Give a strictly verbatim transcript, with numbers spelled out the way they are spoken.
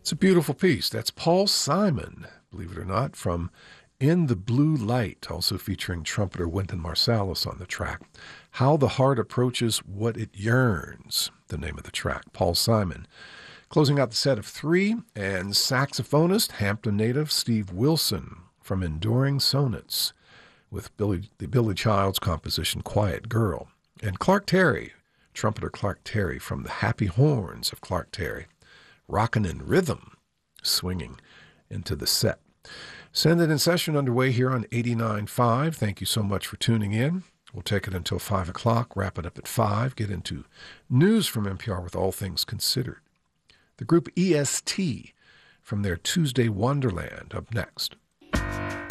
It's a beautiful piece. That's Paul Simon, believe it or not, from In the Blue Light, also featuring trumpeter Wynton Marsalis on the track. How the Heart Approaches What It Yearns, the name of the track. Paul Simon. Closing out the set of three, and saxophonist, Hampton native Steve Wilson from Enduring Sonnets with Billy, the Billy Childs composition Quiet Girl. And Clark Terry, trumpeter Clark Terry from the Happy Horns of Clark Terry, rockin' in rhythm, swinging into the set. Send It in Session underway here on eighty-nine point five. Thank you so much for tuning in. We'll take it until five o'clock, wrap it up at five, get into news from N P R with All Things Considered. The group E S T from their Tuesday Wonderland up next.